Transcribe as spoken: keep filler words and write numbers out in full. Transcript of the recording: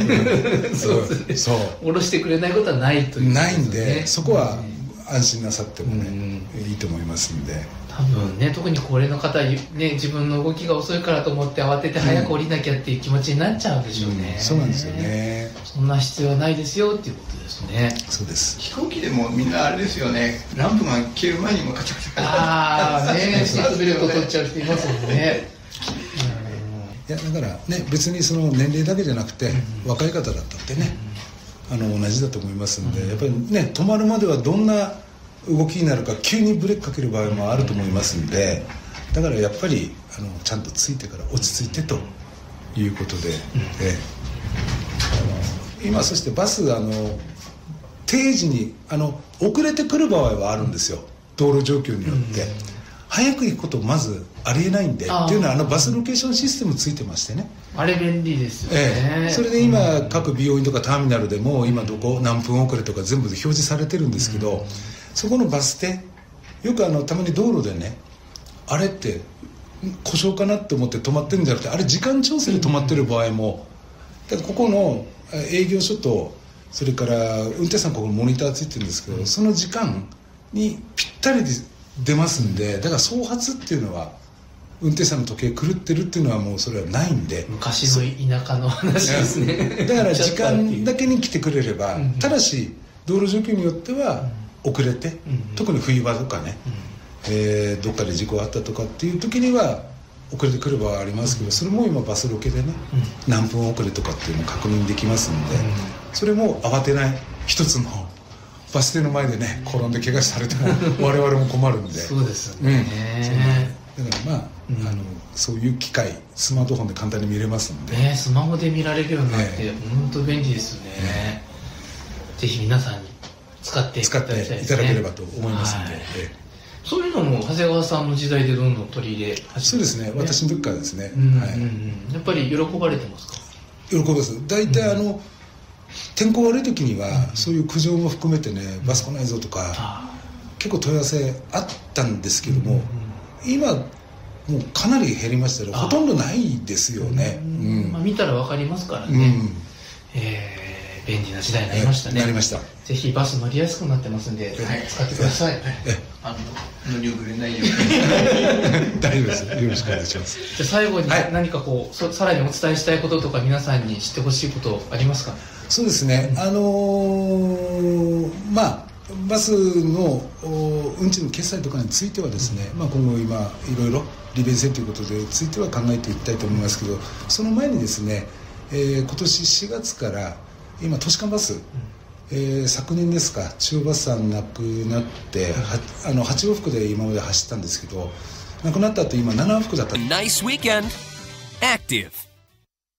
そうですね、そう下ろしてくれないことはないという、ね、 ないんで、そこは安心なさってもね、うん、いいと思いますんで。 多分ね、特に高齢の方、ね、自分の動きが遅いからと思って慌てて早く降りなきゃっていう気持ちになっちゃうんでしょうね、 うん、そうなんですよね。 そんな必要はないですよっていうことですね。 そうです。 飛行機でもみんなあれですよね、ランプが消える前にもカチャカチャカチャああね、シートベルト取っちゃう人いますもんね。 いやだからね、別にその年齢だけじゃなくて、うん、若い方だったってね、うん、あの同じだと思いますんで、うん、やっぱりね、止まるまではどんな動きになるか急にブレーキかける場合もあると思いますんで、だからやっぱりあのちゃんとついてから落ち着いてということで、うん、えあの今そしてバスあの定時にあの遅れてくる場合はあるんですよ、道路状況によって、うん、早く行くことまずありえないんで、っていうのはあのバスロケーションシステムついてましてね、 あれ便利ですよね、 ええ、それで今、うん、各病院とかターミナルでも今どこ何分遅れとか全部で表示されてるんですけど、うん、そこのバス停よくあのたまに道路でね、あれって故障かなって思って止まってるんじゃなくて、あれ時間調整で止まってる場合も、だからここの営業所とそれから運転手さんここにモニターついてるんですけど、その時間にぴったりで出ますんで、だから総発っていうのは運転手さんの時計狂ってるっていうのはもうそれはないんで、 昔の田舎の話ですね。 だから時間だけに来てくれれば、ただし道路状況によっては遅れて、うん、特に冬場とかね、うん、えー、どっかで事故があったとかっていう時には遅れてくる場合ありますけど、それも今バスロケでね、うん、何分遅れとかっていうのを確認できますんで、うん、それも慌てない一つのバス停の前でね、転んで怪我されても我々も困るんで。 そうですよね、 うん、だからまあ、うん、あのそういう機械スマートフォンで簡単に見れますんで、 ね、スマホで見られるようになって、ね、本当便利ですよね、ね、ぜひ皆さんに使っていただきたいですね。 使っていただければと思いますので、はい、 そういうのも長谷川さんの時代でどんどん取り入れ始めて、ね、 そうですね、私の時からですね、 うんうんうん、はい、やっぱり喜ばれてますか？ 喜びます。大体あの、うん、天候悪い時には、うん、そういう苦情も含めてね、バス来ないぞとか、うん、結構問い合わせあったんですけども、うんうん、今もうかなり減りましたけど、ほとんどないですよね、 うんうん、まあ、見たら分かりますからね、うん、えー便利な時代になりましたね。 なりました。 ぜひバス乗りやすくなってますんで、はい、使ってください。 あの乗り遅れないように。大丈夫です。よろしくお願いします。 じゃあ最後に何かこう、はい、さらにお伝えしたいこととか皆さんに知ってほしいことありますか？ そうですね。うん、あのー、まあバスの運賃の決済とかについてはですね、うん、まあ今後今いろいろ利便性ということでついては考えていきたいと思いますけど、その前にですね、えー、今年しがつから今都市間バス、うん、えー、昨年ですか、中央バスさんなくなって、うん、あのはち往復で今まで走ったんですけど、なくなった後今なな往復だった。 Nice weekend. Active